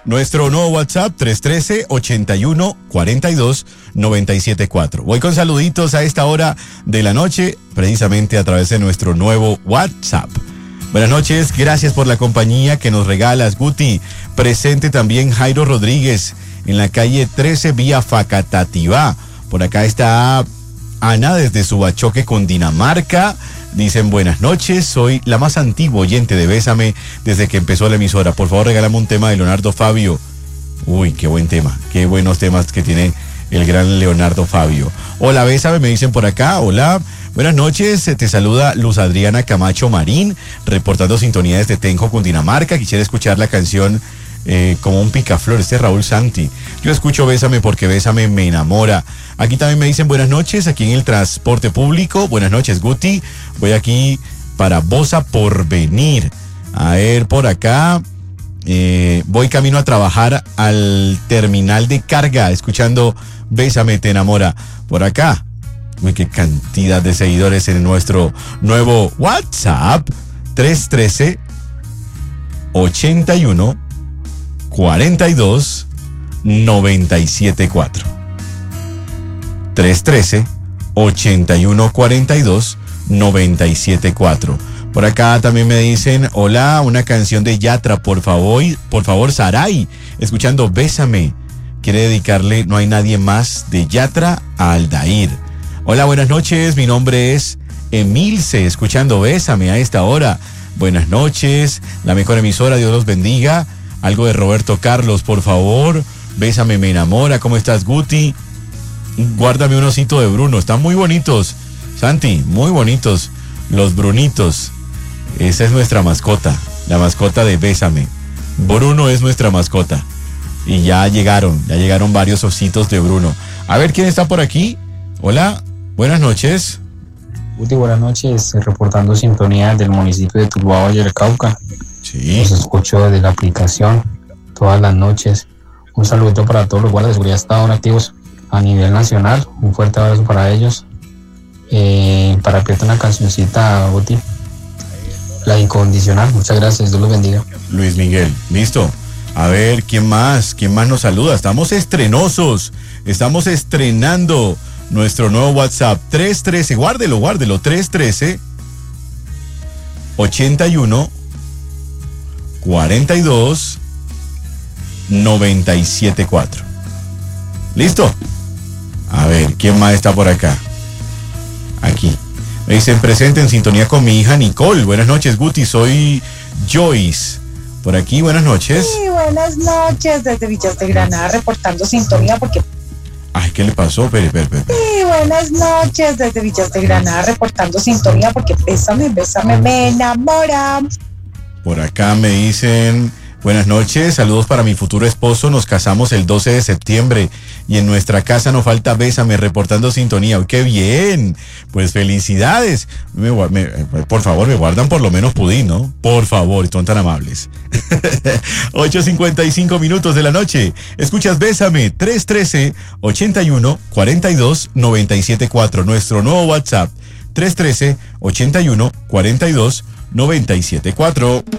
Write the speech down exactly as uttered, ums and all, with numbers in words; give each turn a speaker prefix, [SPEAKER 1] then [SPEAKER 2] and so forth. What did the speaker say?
[SPEAKER 1] Nuestro nuevo WhatsApp, tres uno tres, ocho uno cuatro dos, nueve siete cuatro. Voy con saluditos a esta hora de la noche, precisamente a través de nuestro nuevo WhatsApp. Buenas noches, gracias por la compañía que nos regalas, Guti. Presente también Jairo Rodríguez en la calle trece, vía Facatativá. Por acá está Ana desde Subachoque, Cundinamarca. Dicen buenas noches, soy la más antigua oyente de Bésame desde que empezó la emisora. Por favor, regálame un tema de Leonardo Fabio. Uy, qué buen tema, qué buenos temas que tiene el gran Leonardo Fabio. Hola, Bésame, me dicen por acá. Hola, buenas noches, te saluda Luz Adriana Camacho Marín, reportando sintonía desde Tenjo, Cundinamarca. Quisiera escuchar la canción eh, Como un picaflor, este es Raúl Santi. Yo escucho Bésame porque Bésame me enamora. Aquí también me dicen buenas noches, aquí en el transporte público. Buenas noches, Guti. Voy aquí para Bosa Porvenir. A ver, por acá. Eh, voy camino a trabajar al terminal de carga, escuchando Bésame te enamora. Por acá. Uy, qué cantidad de seguidores en nuestro nuevo WhatsApp. tres uno tres, ocho uno cuatro dos, nueve siete cuatro. tres uno tres, ocho uno cuatro dos, nueve siete cuatro. Por acá también me dicen, hola, una canción de Yatra, por favor, por favor, Saray, escuchando Bésame. Quiere dedicarle No hay nadie más de Yatra a Aldair. Hola, buenas noches, mi nombre es Emilce, escuchando Bésame a esta hora. Buenas noches, la mejor emisora, Dios los bendiga. Algo de Roberto Carlos, por favor. Bésame me enamora, ¿cómo estás, Guti? Guárdame un osito de Bruno, están muy bonitos, Santi, muy bonitos los Brunitos. Esa es nuestra mascota, la mascota de Bésame. Bruno es nuestra mascota. Y ya llegaron, ya llegaron varios ositos de Bruno. A ver, ¿quién está por aquí? Hola, buenas noches.
[SPEAKER 2] Guti, buenas noches, reportando sintonía del municipio de Tuluá, Valle del Cauca.
[SPEAKER 1] Sí.
[SPEAKER 2] Los escucho desde la aplicación todas las noches. Un saludito para todos los guardias de seguridad que están activos a nivel nacional. Un fuerte abrazo para ellos. Eh, para pedirte una cancioncita, Guti. La Incondicional. Muchas gracias, Dios los bendiga.
[SPEAKER 1] Luis Miguel, listo. A ver, ¿quién más? ¿Quién más nos saluda? Estamos estrenosos. Estamos estrenando nuestro nuevo WhatsApp. tres uno tres, guárdelo, guárdelo. tres uno tres, ocho uno cuatro dos, nueve siete cuatro. ¿Listo? A ver, ¿quién más está por acá? Aquí. Me dicen presente en sintonía con mi hija Nicole. Buenas noches, Guti. Soy Joyce. Por aquí, buenas noches.
[SPEAKER 3] Sí, buenas noches. Desde Villas de Granada, reportando sintonía porque...
[SPEAKER 1] Ay, ¿qué le pasó? Pere, pere, pere.
[SPEAKER 3] Sí, buenas noches. Desde Villas de Granada, reportando sintonía porque Bésame, Bésame me enamora.
[SPEAKER 1] Por acá me dicen... Buenas noches, saludos para mi futuro esposo, nos casamos el doce de septiembre y en nuestra casa no falta Bésame, reportando sintonía. ¡Uy, qué bien! Pues felicidades. Me, me, por favor, me guardan por lo menos pudín, ¿no? Por favor, son tan amables. ocho cincuenta y cinco minutos de la noche. Escuchas Bésame, tres uno tres, ocho uno cuatro dos, nueve siete cuatro. Nuestro nuevo WhatsApp, tres uno tres, ocho uno cuatro dos, nueve siete cuatro.